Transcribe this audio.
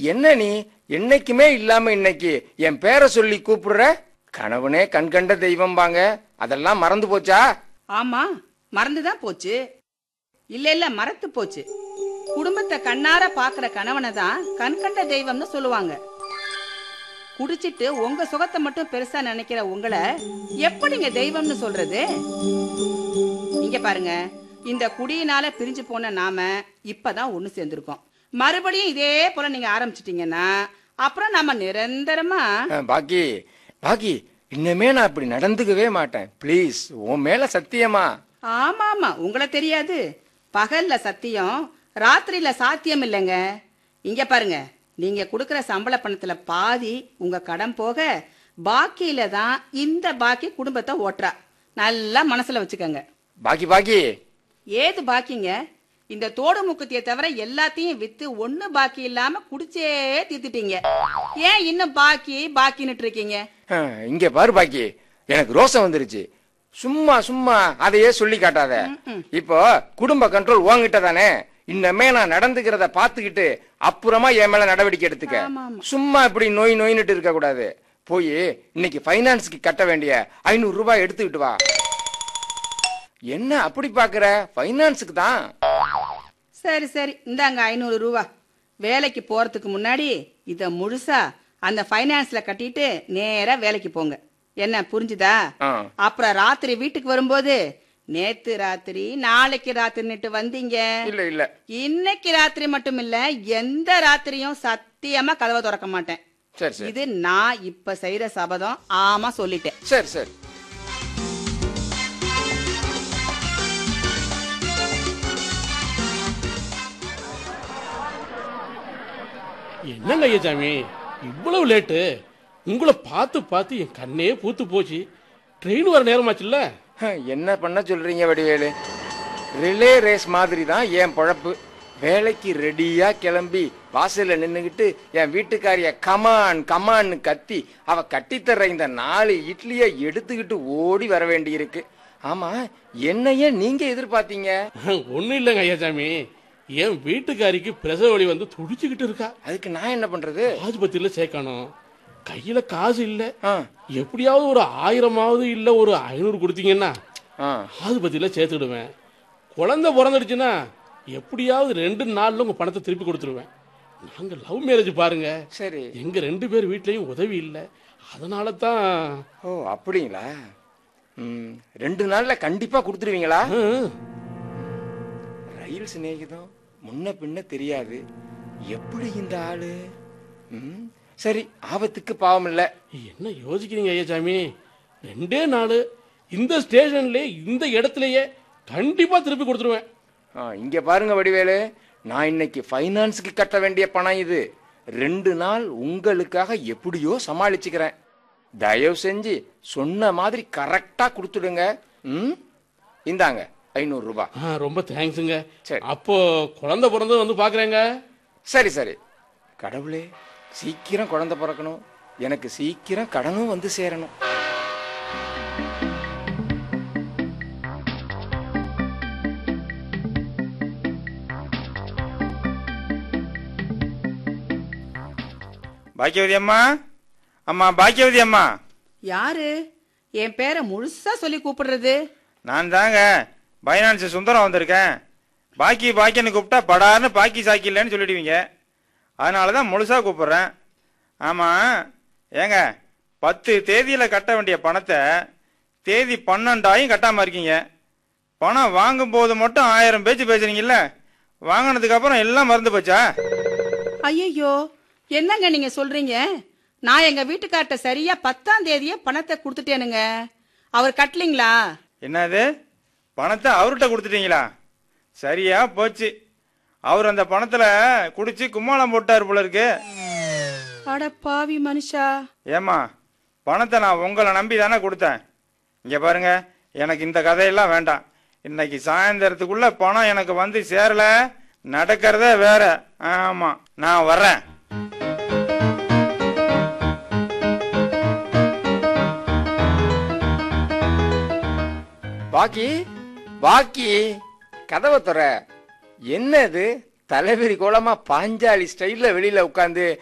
என்ன நீ என்னைக்குமே இல்லாம இன்னைக்கு என் பேரை சொல்லி கூப்பிடுற? கணவனே கண்கண்ட தெய்வம்பாங்க, அதெல்லாம் மறந்து போச்சா? ஆமா, மறந்துதான் போச்சு. இல்ல மறந்து போச்சு. குடும்பத்தை கண்ணார பாக்குற கணவனை தான் கண்கண்ட தெய்வம்னு சொல்லுவாங்க. குடிச்சிட்டு உங்க சுகத்தை மட்டும் பெருசா நினைக்கிற உங்களை எப்படிங்க தெய்வம்னு சொல்றது? இங்க பாருங்க, இந்த குடியினால பிரிஞ்சு போன நாம இப்பதான் ஒண்ணு சேர்ந்திருக்கோம். மறுபடியும் இதே போல நீங்க ஆரம்பிச்சிட்டீங்கன்னா அப்புறம் நாம நிரந்தரமா பாக்கி பாக்கி இன்னமே நான் இப்படி நடந்துக்கவே மாட்டேன். ப்ளீஸ், உன் மேல சத்தியமா. ஆமா ஆமா, உங்களை தெரியாது. பகல்ல சத்தியம், ராத்திரியில சாத்தியம் இல்லைங்க. இங்க பாருங்க, நீங்க கொடுக்கற சம்பள பணத்துல பாதி உங்க கடன் போக, பாக்கியில தான் இந்த பாக்கி குடும்பத்தை ஓட்டுறா. நல்லா மனசுல வச்சுக்கோங்க. பாக்கி பாக்கி ஏது பாக்கிங்க? இந்த தோடு முக்குத்திய தவிர எல்லாத்தையும் வித்து ஒண்ணு பாக்கி இல்லாம குடிச்சே தீத்துட்டீங்க. ஏன் இன்னும் பாக்கி பாக்கின்னு இருக்கீங்க? இங்க பாரு பாக்கி, எனக்கு ரோசம் வந்துருச்சு. சும்மா சும்மா அதையே சொல்லி காட்டாத. இப்போ குடும்ப கண்ட்ரோல் உன்கிட்ட தானே. இன்னமே நான் நடந்துக்கிறத பாத்துக்கிட்டு அப்புறமா என் மேல நடவடிக்கை எடுத்துக்க. சும்மா இப்படி நோய் நோயின்னு இருக்க கூடாது. போய் இன்னைக்கு பைனான்ஸ்க்கு கட்ட வேண்டிய 500 ரூபாய் எடுத்துக்கிட்டு வா. என்ன அப்படி பாக்குற? பைனான்ஸுக்கு தான். சரி சரி, இந்தாங்க 500 ரூபா. வேலைக்கு போறதுக்கு முன்னாடி இத முழுசா அந்த பைனான்ஸ்ல கட்டிட்டு நேரா வேலைக்கு போங்க. என்ன புரிஞ்சுதா? அப்புறம் ராத்திரி வீட்டுக்கு வரும்போது நேத்து ராத்திரி நாளைக்கு ராத்திரின்னுட்டு வந்தீங்க. இல்ல இல்ல, இன்னைக்கு ராத்திரி மட்டும் இல்ல, எந்த ராத்திரியும் சத்தியமா கதவை திறக்க மாட்டேன். சரி சரி. இது நான் இப்ப செய்யற சபதம். ஆமா சொல்லிட்டேன். சரி சரி. என்னங்க ஐயாச்சாமி இவ்வளவு லேட்டு? உங்களை பார்த்து பார்த்து என் கண்ணே பூத்து போச்சு. ட்ரெயின் வர நேரமாச்சுல்ல? என்ன பண்ண சொல்றீங்க வடிவேலு? ரிலே ரேஸ் மாதிரி தான் என் பொழப்பு. வேலைக்கு ரெடியா கிளம்பி வாசல்ல நின்னுகிட்டு என் வீட்டுக்காரிய கமான் கமான்னு கத்தி அவ கட்டித்தர்ற இந்த 4 இட்லிய எடுத்துக்கிட்டு ஓடி வர வேண்டி இருக்கு. ஆமா, என்னையே நீங்க எதிர்பார்த்தீங்க? ஒண்ணும் இல்லைங்க ஐயாச்சாமி, என் வீட்டுக்காரிக்கு பிரசவ வலி வந்து துடிச்சுக்கிட்டு இருக்கா. அதுக்கு நான் என்ன பண்றது? ஆஸ்பத்திரியில சேர்க்கணும். கையில காசு இல்ல. எப்படியாவது ஒரு 1000ஆவது இல்ல ஒரு 500 கொடுத்தீங்கன்னா ஆஸ்பத்திரியில சேர்த்துடுவேன். குழந்தை பிறந்துடுச்சுன்னா எப்படியாவது 2 நாள்ல உங்க பணத்தை திருப்பி கொடுத்துருவேன். நாங்க லவ் மேரேஜ் பாருங்க. சரி. எங்க 2 பேர் வீட்லயும் உதவி இல்ல, அதனால தான். ஓ அப்படிங்களா? 2 நாள்ல கண்டிப்பா கொடுத்துருவீங்களா? ரயில் சிநேகிதம், முன்ன பின்ன தெரியாது. எப்படி இந்த ஆளு? சரி, ஆபத்துக்கு பாவம் இல்ல. என்ன யோசிக்கிறீங்க ஐயாச்சாமி? 2 நாள் இந்த ஸ்டேஷன்ல இந்த இடத்துலயே கண்டிப்பா திருப்பி கொடுத்துருவேன். இங்க பாருங்க வடிவேலு, நான் இன்னைக்கு பைனான்ஸுக்கு கட்ட வேண்டிய பணம் இது. 2 நாள் உங்களுக்காக எப்படியோ சமாளிச்சுக்கிறேன். தயவு செஞ்சு சொன்ன மாதிரி கரெக்டா கொடுத்துடுங்க. இந்தாங்க 500 ரூபாய். ரொம்ப தேங்க்ஸுங்க. அப்போ குழந்தை பிறந்து வந்து பாக்குறேங்க. சரி சரி. கடவுளே, சீக்கிரம் குழந்தை பிறக்கணும், எனக்கு சீக்கிரம் கடனும் வந்து சேரணும். பாக்கியவதி அம்மா, அம்மா பாக்கியவதி அம்மா. யாரு என் பேரை முழுசா சொல்லி கூப்பிடுறது? நான் தாங்க பைனான்ஸ் சுந்தரம் வந்திருக்கேன். பாக்கி பாக்கின்னு கூப்பிட்டா படார்னு பாக்கி சாக்கி இல்லைன்னு சொல்லிடுவீங்க. அதனால தான் முழுசா கூப்பிடுறேன். ஆமாம் ஏங்க, 10 தேதியில் கட்ட வேண்டிய பணத்தை தேதி 12 கட்டாமல் இருக்கீங்க. பணம் வாங்கும் போது மட்டும் 1000 பேச்சு பேசுறீங்கல்ல, வாங்கினதுக்கு அப்புறம் எல்லாம் மறந்து போச்சா? ஐயோ, என்னங்க நீங்க சொல்றீங்க? நான் எங்க வீட்டுக்கார்ட்ட சரியா 10ஆம் தேதியே பணத்தை கொடுத்துட்டேனுங்க. அவர் கட்டலீங்களா? என்னது, பணத்தை அவர்கிட்ட கொடுத்துட்டீங்களா? சரியா போச்சு. அவர் அந்த பணத்துல குடிச்சு கும்மாளம் போட்டாரு போல இருக்கு. அட பாவி மனுஷா. ஏமா, பணத்தை நான் உங்களை நம்பி தானே கொடுத்தேன். இங்க பாருங்க, எனக்கு இந்த கதையெல்லாம் வேண்டாம். இன்னைக்கு சாயந்தரத்துக்குள்ள பணம் எனக்கு வந்து சேரல, நடக்கிறதே வேற. ஆமா, நான் வர்றேன். பாக்கி பாக்கி, கதவை துற. என்னது தலைவரி கோலமா பாஞ்சாலி ஸ்டைல்ல வெளியில உட்காந்து